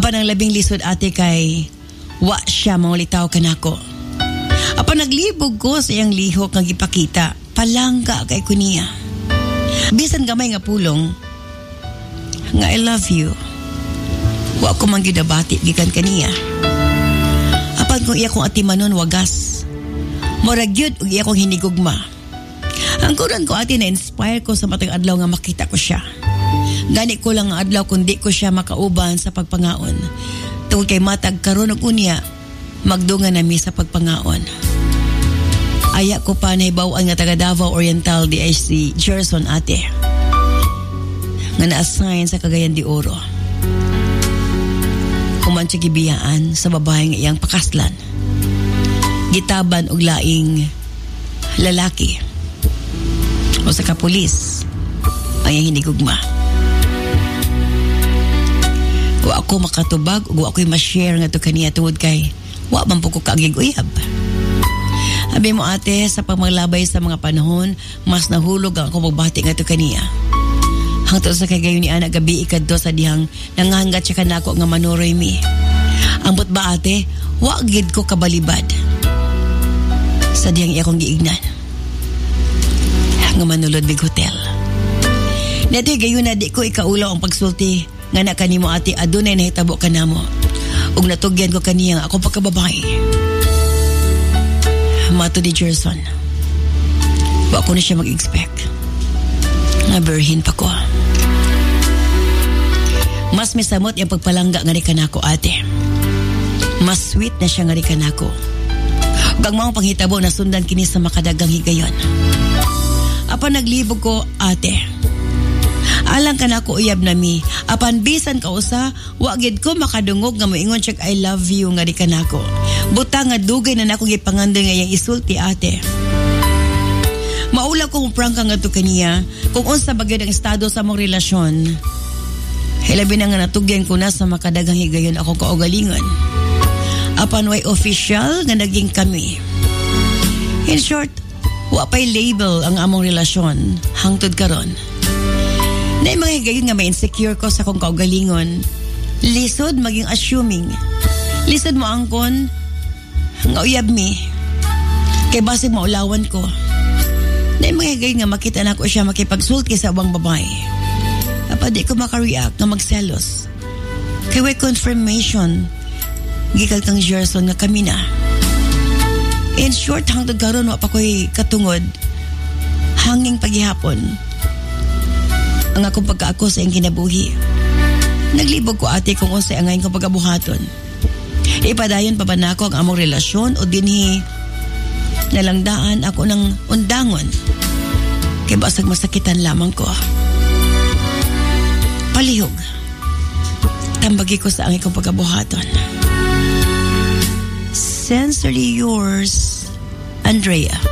Apan ang labing lisod ate kay wa siya maulitaw kanako. Apan naglibog ko sa iyang lihok nga gipakita, palangga kay kunia. Bisan gamay nga pulong nga I love you. Wa ko man gidabati gikan kaniya. Apan kung iya kong atimanon wagas. Murag yun ug iya kong hinigugma. Ang kuran ko ate na-inspire ko sa matag adlaw nga makita ko siya. Gani ko lang ang adlaw kundi ko siya makauban sa pagpangaon. Tungkol kay matag karon og unya magdungan nami sa pagpangaon. Aya ko pa nahibaw-an nga taga Davao Oriental di ay si Gerson ate. Nga na-assign sa Cagayan de Oro. Human siya gibiyaan sa babae nga iyang pakaslan. Gitaban og laing lalaki. O sa kapulis ang iyang hinigugma. Wa ako makatubag o wa ako'y ma-share nga to kaniya tungod kay wa man po ko kaagig uyab. Abi mo ate, sa pagmaglabay sa mga panahon, mas nahulog ang ako magbati nga to kaniya. Hangtod sa kay gayon ni ana gabi ikadto sa dihang nanganggat siya kanako nga manuroy mi. Ambot ba ate, wa gid ko kabalibad. Sa dihang iya kong giignan. Nga manulod big hotel. Neto gayon na di ko ikaulaw ang pagsulti nga na kanimo ate adunay nahitabo kanamo. Ug natugyan ko kaniyang ako pagkababae. Mato ni Gerson. Wa ko na siya mag-expect. Nga berhin pa ko. Mas misamot yung pagpalangga nga ni kanako ate. Mas sweet na siya nga ni kanako. Ug ang mga panghitabo na sundan kini sa makadagang higayon. Apan naglibog ko ate. Alang ka na ko uyab na mi. Apan bisan ka usa, wagid ko makadungog nga moingon siya I love you nga di ka nako. Butang nga dugay na nako gipangandoy nga iyang isulti ate. Maula kong prangka nga to kaniya kung unsa bagyod ang estado sa mong relasyon. Hilabi na nga natugyan ko na sa makadagang higayon ako kaugalingon. Apan way official nga naging kami. In short, wa pay label ang among relasyon hangtod karon. Na mga higayon nga may insecure ko sa kong kaugalingon. Lisod maging assuming. Lisod mo angkon nga uyab mi. Kay basig maulawan ko. Na mga higayon nga makita na ko siya makipagsulti sa ubang babae. Apa di ko makareact nga magselos. Kay way confirmation. Gikal kang Gerson nga kami na. In short, hangtod karon wa pa ko'y katungod. Hanging paghihapon. Ang akong pagkaako sa iyong kinabuhi. Naglibog ko ate kung unsay ang ngayon kong pagkabuhaton. Ipadayon pa ba na ako ang among relasyon o dinhi nalangdaan ako ng undangon. Kaya basag masakitan lamang ko. Palihog. Tambagi ko sa ang ikong pagkabuhaton. Sincerely yours, Andrea.